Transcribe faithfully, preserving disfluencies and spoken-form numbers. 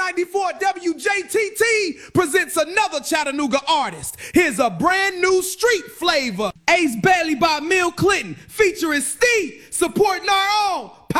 ninety-four W J T T presents another Chattanooga artist. Here's a brand new street flavor. Ace Bailey by Mill Clinton featuring Steve, supporting our own